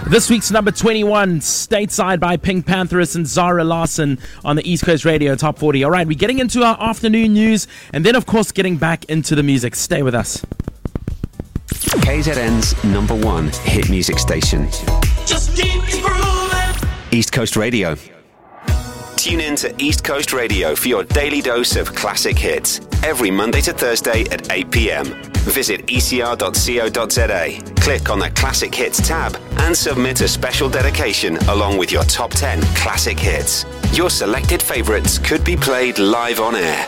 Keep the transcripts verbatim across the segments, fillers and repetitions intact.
This week's number twenty-one, Stateside by Pink Pantheress and Zara Larsson on the East Coast Radio Top forty. All right, we're getting into our afternoon news and then, of course, getting back into the music. Stay with us. K Z N's number one hit music station. Just keep grooving. East Coast Radio. Tune in to East Coast Radio for your daily dose of classic hits every Monday to Thursday at eight p.m. Visit e c r dot co dot z a, click on the Classic Hits tab and submit a special dedication along with your top ten classic hits. Your selected favourites could be played live on air.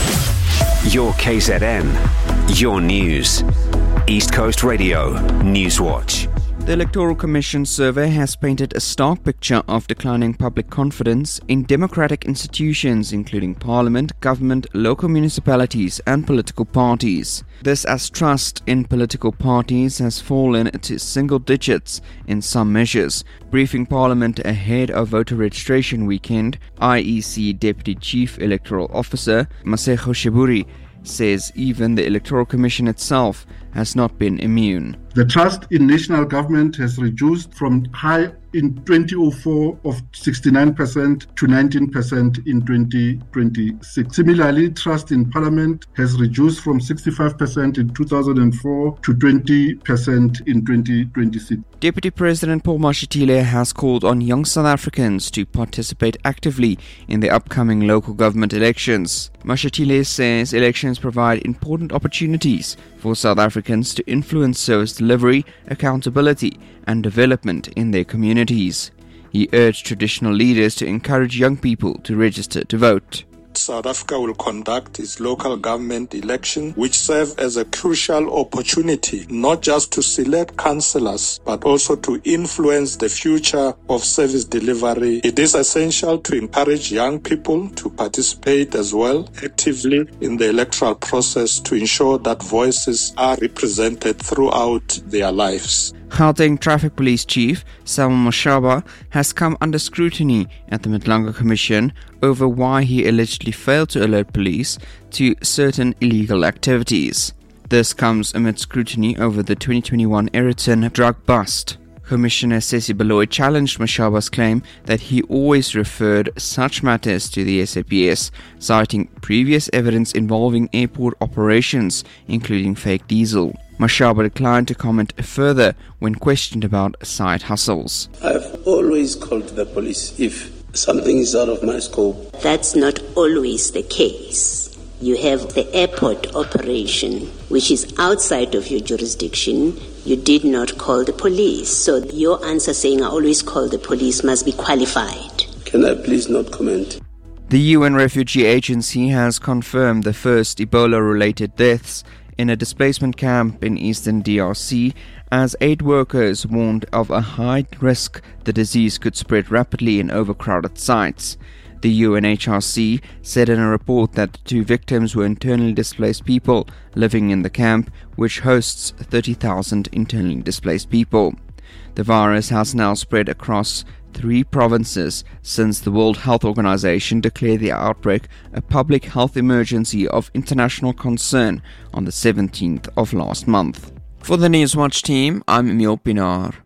Your K Z N, your news. East Coast Radio Newswatch. The Electoral Commission survey has painted a stark picture of declining public confidence in democratic institutions including parliament, government, local municipalities and political parties. This as trust in political parties has fallen to single digits in some measures. Briefing Parliament ahead of voter registration weekend, I E C Deputy Chief Electoral Officer Masego Sheburi says even the Electoral Commission itself has not been immune. The trust in national government has reduced from high in twenty oh four of sixty-nine percent to nineteen percent in twenty twenty-six. Similarly, trust in parliament has reduced from sixty-five percent in two thousand four to twenty percent in twenty twenty-six. Deputy President Paul Mashatile has called on young South Africans to participate actively in the upcoming local government elections. Mashatile says elections provide important opportunities for South Africans to influence service delivery, accountability and development in their communities. He urged traditional leaders to encourage young people to register to vote. South Africa will conduct its local government election, which serve as a crucial opportunity not just to select councillors but also to influence the future of service delivery. It is essential to encourage young people to participate as well actively in the electoral process to ensure that voices are represented throughout their lives. Gauteng Traffic Police Chief Samuel Mashaba has come under scrutiny at the Madlanga Commission over why he allegedly failed to alert police to certain illegal activities. This comes amid scrutiny over the twenty twenty-one Ayrton drug bust. Commissioner Sesi Baloyi challenged Mashaba's claim that he always referred such matters to the S A P S, citing previous evidence involving airport operations, including fake diesel. Mashaba declined to comment further when questioned about side hustles. I've always called the police if something is out of my scope. That's not always the case. You have the airport operation, which is outside of your jurisdiction. You did not call the police. So your answer saying I always call the police must be qualified. Can I please not comment? The U N Refugee Agency has confirmed the first Ebola-related deaths in a displacement camp in eastern D R C, as aid workers warned of a high risk the disease could spread rapidly in overcrowded sites. The U N H R C said in a report that the two victims were internally displaced people living in the camp, which hosts thirty thousand internally displaced people. The virus has now spread across three provinces since the World Health Organization declared the outbreak a public health emergency of international concern on the seventeenth of last month. For the Newswatch team, I'm Emil Pinar.